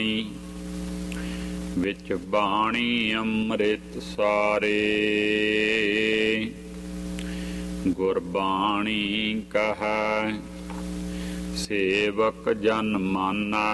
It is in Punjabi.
ਵਿੱਚ ਬਾਣੀ ਅੰਮ੍ਰਿਤ ਸਾਰੇ। ਗੁਰਬਾਣੀ ਕਹੈ ਸੇਵਕ ਜਨ ਮਾਨਾ।